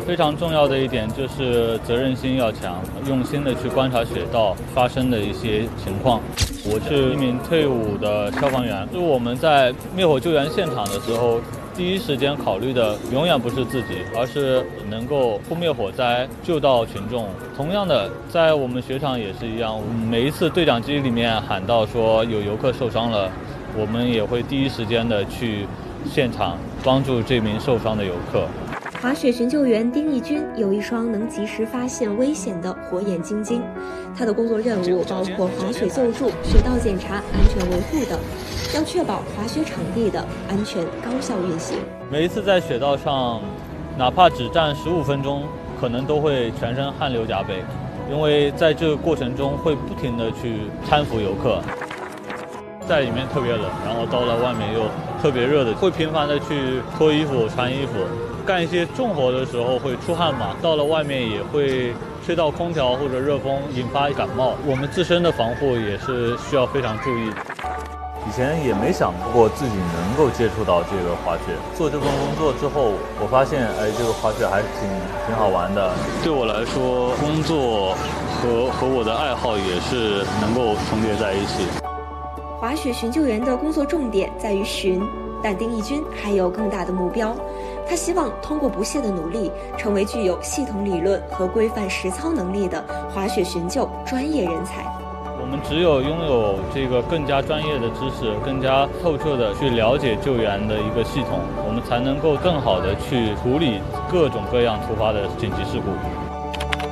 非常重要的一点就是责任心要强，用心的去观察雪道发生的一些情况。我是一名退伍的消防员，就是我们在灭火救援现场的时候，第一时间考虑的永远不是自己，而是能够扑灭火灾，救到群众。同样的，在我们雪场也是一样，每一次对讲机里面喊到说有游客受伤了，我们也会第一时间的去现场帮助这名受伤的游客。 滑雪巡救员丁义军有一双能及时发现危险的火眼金睛，他的工作任务包括滑雪救助、雪道检查、安全维护等，要确保滑雪场地的安全高效运行。 每一次在雪道上，哪怕只站15分钟，可能都会全身汗流浃背，因为在这个过程中会不停地去搀扶游客。在里面特别冷，然后到了外面又特别热的，会频繁的去脱衣服、穿衣服。干一些重活的时候会出汗嘛，到了外面也会吹到空调或者热风，引发感冒。我们自身的防护也是需要非常注意的。 以前也没想过自己能够接触到这个滑雪，做这份工作之后，我发现，这个滑雪还是挺好玩的。 对我来说，工作和我的爱好也是能够重叠在一起。 滑雪巡救员的工作重点在于巡，但丁义军还有更大的目标。他希望通过不懈的努力，成为具有系统理论和规范实操能力的滑雪巡救专业人才。 我们只有拥有这个更加专业的知识，更加透彻的去了解救援的一个系统，我们才能够更好的去处理各种各样突发的紧急事故。